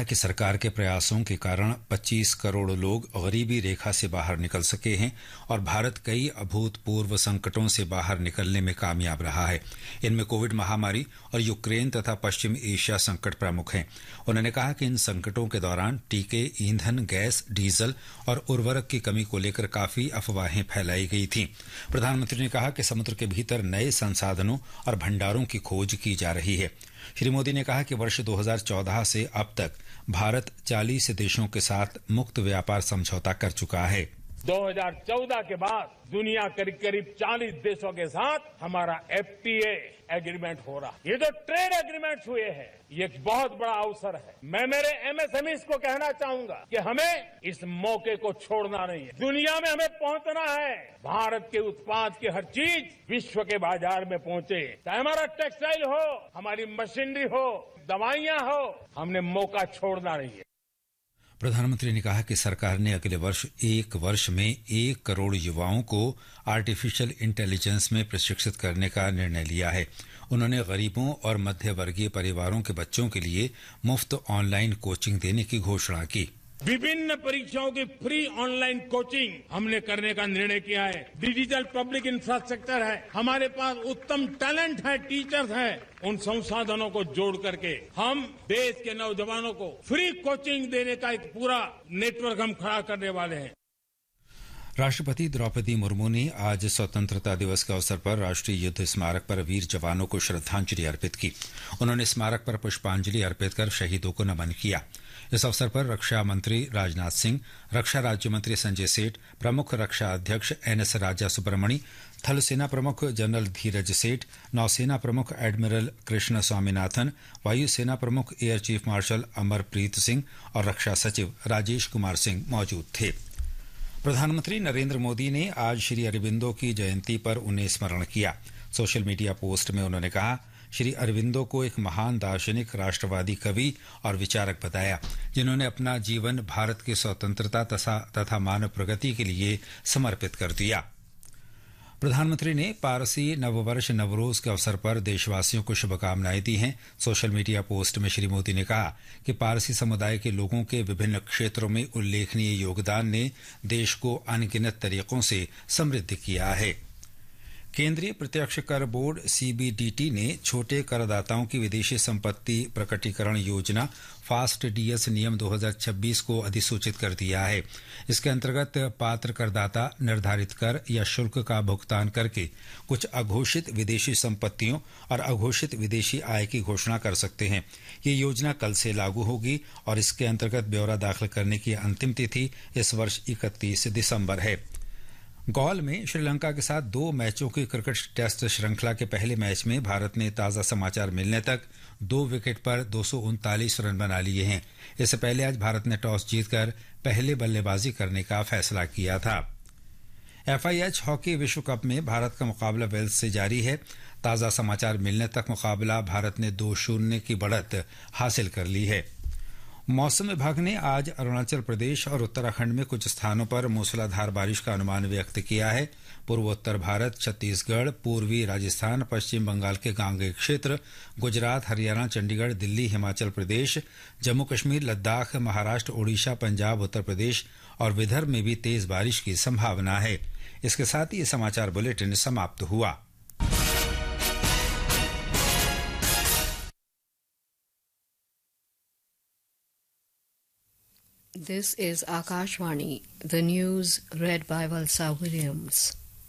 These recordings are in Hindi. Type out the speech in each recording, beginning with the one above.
कि सरकार के प्रयासों के कारण 25 करोड़ लोग गरीबी रेखा से बाहर निकल सके हैं और भारत कई अभूतपूर्व संकटों से बाहर निकलने में कामयाब रहा है। इनमें कोविड महामारी और यूक्रेन तथा पश्चिम एशिया संकट प्रमुख हैं। उन्होंने कहा कि इन संकटों के दौरान टीके, ईंधन, गैस, डीजल और उर्वरक की कमी को लेकर काफी अफवाहें फैलाई गई थीं। प्रधानमंत्री ने कहा कि समुद्र के भीतर नए संसाधनों और भंडारों की खोज की जा रही है। श्री मोदी ने कहा कि वर्ष 2014 से अब तक भारत 40 देशों के साथ मुक्त व्यापार समझौता कर चुका है। 2014 के बाद दुनिया करीब 40 देशों के साथ हमारा एफटीए एग्रीमेंट हो रहा है। ये जो ट्रेड एग्रीमेंट हुए हैं, ये एक बहुत बड़ा अवसर है। मैं मेरे एमएसएमईज को कहना चाहूंगा कि हमें इस मौके को छोड़ना नहीं है। दुनिया में हमें पहुंचना है। भारत के उत्पाद की हर चीज विश्व के बाजार में पहुंचे, चाहे हमारा टेक्सटाइल हो, हमारी मशीनरी हो, दवाइयां हो, हमने मौका छोड़ना नहीं है। प्रधानमंत्री ने कहा कि सरकार ने अगले वर्ष 1 वर्ष में 1 करोड़ युवाओं को आर्टिफिशियल इंटेलिजेंस में प्रशिक्षित करने का निर्णय लिया है। उन्होंने गरीबों और मध्य वर्गीय परिवारों के बच्चों के लिए मुफ्त ऑनलाइन कोचिंग देने की घोषणा की। विभिन्न परीक्षाओं की फ्री ऑनलाइन कोचिंग हमने करने का निर्णय किया है। डिजिटल पब्लिक इंफ्रास्ट्रक्चर है, हमारे पास उत्तम टैलेंट है, टीचर्स हैं। उन संसाधनों को जोड़ करके हम देश के नौजवानों को फ्री कोचिंग देने का एक पूरा नेटवर्क हम खड़ा करने वाले हैं। राष्ट्रपति द्रौपदी मुर्मू ने आज स्वतंत्रता दिवस के अवसर पर राष्ट्रीय युद्ध स्मारक पर वीर जवानों को श्रद्धांजलि अर्पित की। उन्होंने स्मारक पर पुष्पांजलि अर्पित कर शहीदों को नमन किया। इस अवसर पर रक्षा मंत्री राजनाथ सिंह, रक्षा राज्य मंत्री संजय सेठ, प्रमुख रक्षा अध्यक्ष एनएस राजा सुब्रमणी, थल सेना प्रमुख जनरल धीरज सेठ, नौसेना प्रमुख एडमिरल कृष्ण स्वामीनाथन, वायुसेना प्रमुख air chief marshal Amarpreet Singh और रक्षा सचिव राजेश कुमार सिंह मौजूद थे। प्रधानमंत्री नरेंद्र मोदी ने आज श्री अरबिंदो की जयंती पर उन्हें स्मरण किया। सोशल मीडिया पोस्ट में उन्होंने कहा, श्री अरबिंदो को एक महान दार्शनिक, राष्ट्रवादी कवि और विचारक बताया, जिन्होंने अपना जीवन भारत की स्वतंत्रता तथा मानव प्रगति के लिए समर्पित कर दिया। प्रधानमंत्री ने पारसी नववर्ष नवरोज के अवसर पर देशवासियों को शुभकामनाएं दी हैं। सोशल मीडिया पोस्ट में श्री मोदी ने कहा कि पारसी समुदाय के लोगों के विभिन्न क्षेत्रों में उल्लेखनीय योगदान ने देश को अनगिनत तरीकों से समृद्ध किया है। केंद्रीय प्रत्यक्ष कर बोर्ड सीबीडीटी ने छोटे करदाताओं की विदेशी संपत्ति प्रकटीकरण योजना फास्ट डीएस नियम 2026 को अधिसूचित कर दिया है। इसके अंतर्गत पात्र करदाता निर्धारित कर या शुल्क का भुगतान करके कुछ अघोषित विदेशी संपत्तियों और अघोषित विदेशी आय की घोषणा कर सकते हैं। ये योजना कल से लागू होगी और इसके अंतर्गत ब्यौरा दाखिल करने की अंतिम तिथि इस वर्ष 31 दिसंबर है। गौल में श्रीलंका के साथ 2 मैचों की क्रिकेट टेस्ट श्रृंखला के पहले मैच में भारत ने ताज़ा समाचार मिलने तक 2 विकेट पर 239 रन बना लिए हैं। इससे पहले आज भारत ने टॉस जीतकर पहले बल्लेबाजी करने का फैसला किया था। FIH हॉकी विश्व कप में भारत का मुकाबला वेल्स से जारी है। ताज़ा समाचार मिलने तक मुकाबला भारत ने 2-0 की बढ़त हासिल कर ली है। मौसम विभाग ने आज अरुणाचल प्रदेश और उत्तराखंड में कुछ स्थानों पर मूसलाधार बारिश का अनुमान व्यक्त किया है। पूर्वोत्तर भारत, छत्तीसगढ़, पूर्वी राजस्थान, पश्चिम बंगाल के गांगेय क्षेत्र, गुजरात, हरियाणा, चंडीगढ़, दिल्ली, हिमाचल प्रदेश, जम्मू कश्मीर, लद्दाख, महाराष्ट्र, ओडिशा, पंजाब, उत्तर प्रदेश और विदर्भ में भी तेज बारिश की संभावना है। इसके साथ ही ये समाचार बुलेटिन समाप्त हुआ। This is Akashvani, the news read by Valsa Williams.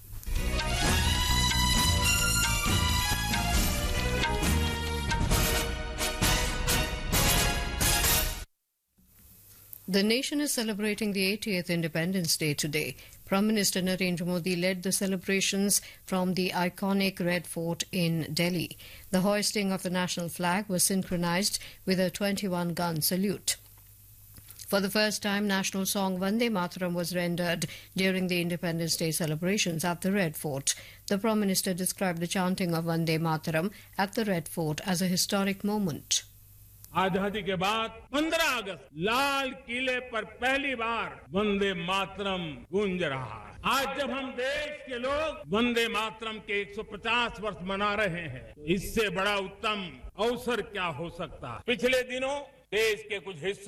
The nation is celebrating the 80th Independence Day today. Prime Minister Narendra Modi led the celebrations from the iconic Red Fort in Delhi. The hoisting of the national flag was synchronized with a 21-gun salute. For the first time, national song Vande Mataram was rendered during the Independence Day celebrations at the Red Fort. The Prime Minister described the chanting of Vande Mataram at the Red Fort as a historic moment. आजादी के बाद 15 अगस्त लाल किले पर पहली बार वंदे मातरम गूंज रहा है। आज जब हम देश के लोग वंदे मातरम के 150 वर्ष मना रहे हैं, तो इससे बड़ा उत्तम अवसर क्या हो सकता है। पिछले दिनों देश के कुछ हिस्सों